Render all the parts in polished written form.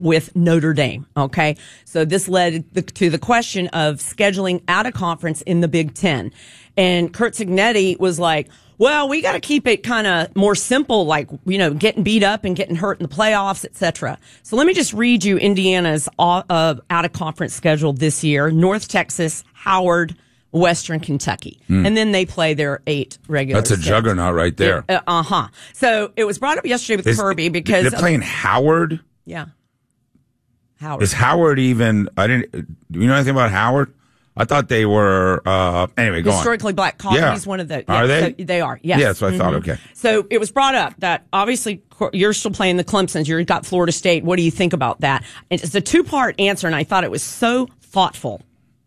with Notre Dame. Okay. So this led to the question of scheduling out of conference in the Big Ten. And Curt Cignetti was like, well, we got to keep it kind of more simple, like, getting beat up and getting hurt in the playoffs, etc. So let me just read you Indiana's out of conference schedule this year. North Texas, Howard, Western Kentucky. And then they play their 8 regular That's a juggernaut right there. So it was brought up yesterday with Kirby because they're playing Howard. Yeah. Howard. Is Howard even, do you know anything about Howard? I thought they were, anyway, go on. Historically black colleges, one of the. Are they? So they are, yes. Yeah, that's what I thought, okay. So it was brought up that obviously you're still playing the Clemsons. You've got Florida State. What do you think about that? It's a 2-part answer, and I thought it was so thoughtful.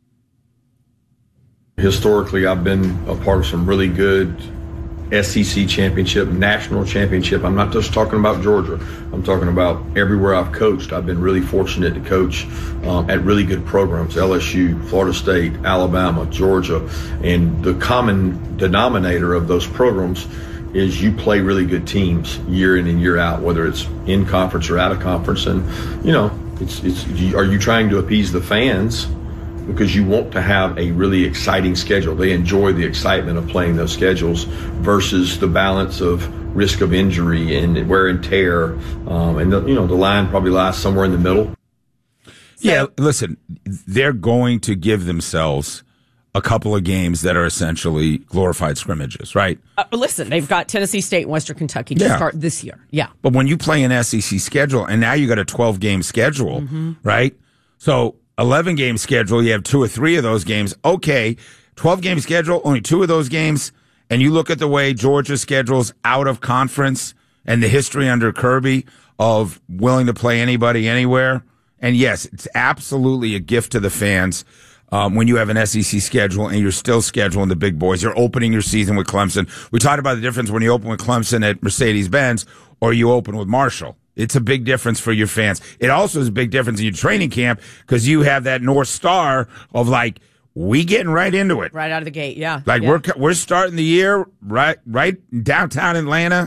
Historically, I've been a part of some really good SEC championship, national championship. I'm not just talking about Georgia. I'm talking about everywhere I've coached. I've been really fortunate to coach at really good programs, LSU, Florida State, Alabama, Georgia. And the common denominator of those programs is you play really good teams year in and year out, whether it's in conference or out of conference. And, are you trying to appease the fans? Because you want to have a really exciting schedule. They enjoy the excitement of playing those schedules versus the balance of risk of injury and wear and tear. And the line probably lies somewhere in the middle. Yeah, listen, they're going to give themselves a couple of games that are essentially glorified scrimmages, right? Listen, they've got Tennessee State and Western Kentucky to start this year. Yeah. But when you play an SEC schedule, and now you got a 12-game schedule, right? So 11-game schedule, you have 2 or 3 of those games. Okay, 12-game schedule, only 2 of those games, and you look at the way Georgia schedules out of conference and the history under Kirby of willing to play anybody anywhere. And yes, it's absolutely a gift to the fans when you have an SEC schedule and you're still scheduling the big boys. You're opening your season with Clemson. We talked about the difference when you open with Clemson at Mercedes-Benz or you open with Marshall. It's a big difference for your fans. It also is a big difference in your training camp because you have that North Star of like, we getting right into it. Right out of the gate, yeah. Like we're starting the year right downtown Atlanta,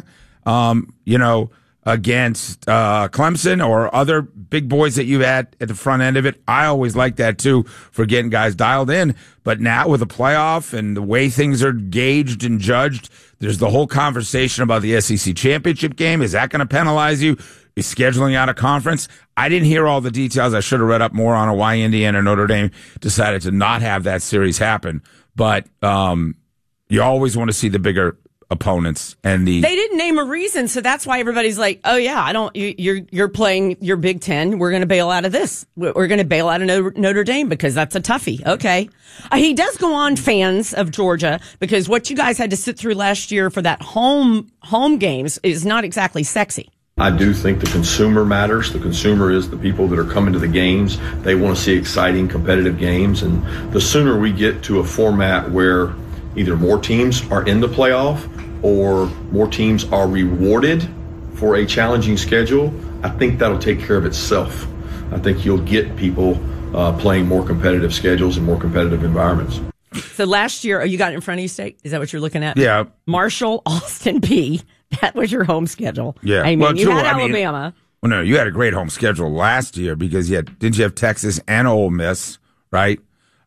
against Clemson or other big boys that you had at the front end of it. I always like that too for getting guys dialed in. But now with the playoff and the way things are gauged and judged, there's the whole conversation about the SEC championship game. Is that going to penalize you? Is scheduling out of conference? I didn't hear all the details. I should have read up more on why Indiana and Notre Dame decided to not have that series happen. But you always want to see the bigger opponents and they didn't name a reason, so that's why everybody's like, oh yeah, you're playing your Big Ten, we're going to bail out of this, we're going to bail out of Notre Dame because that's a toughie. Okay. He does go on, fans of Georgia, because what you guys had to sit through last year for that home games is not exactly sexy. I do think the consumer matters. The consumer is the people that are coming to the games. They want to see exciting, competitive games. And the sooner we get to a format where either more teams are in the playoff or more teams are rewarded for a challenging schedule, I think that'll take care of itself. I think you'll get people playing more competitive schedules and more competitive environments. So last year, you got it in front of you, State? Is that what you're looking at? Yeah. Marshall, Austin Peay. That was your home schedule. Yeah. I mean, you had Alabama. Well, no, you had a great home schedule last year because didn't you have Texas and Ole Miss, right?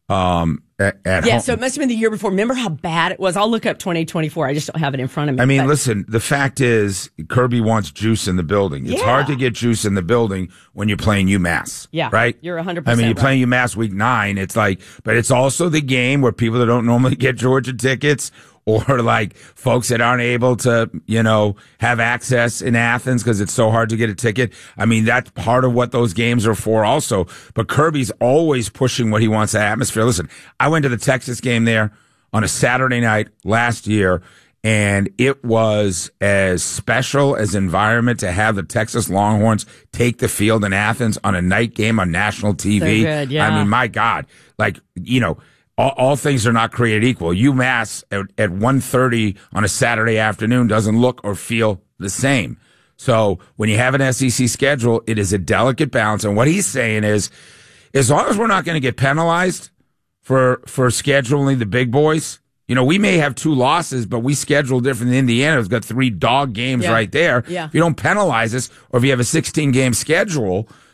At home. So it must have been the year before. Remember how bad it was? I'll look up 2024. I just don't have it in front of me. I mean, listen, the fact is Kirby wants juice in the building. It's hard to get juice in the building when you're playing UMass. Yeah. Right? You're 100% I mean, you're right. playing UMass week 9. It's like, but it's also the game where people that don't normally get Georgia tickets or like folks that aren't able to, have access in Athens because it's so hard to get a ticket. I mean, that's part of what those games are for also. But Kirby's always pushing what he wants, the atmosphere. Listen, I went to the Texas game there on a Saturday night last year, and it was as special as environment to have the Texas Longhorns take the field in Athens on a night game on national TV. So good, yeah. I mean, my God, all things are not created equal. UMass at 1:30 on a Saturday afternoon doesn't look or feel the same. So when you have an SEC schedule, it is a delicate balance. And what he's saying is, as long as we're not going to get penalized for scheduling the big boys, we may have 2 losses, but we schedule different than Indiana, who's got 3 dog games right there. Yeah. If you don't penalize us, or if you have a 16-game schedule,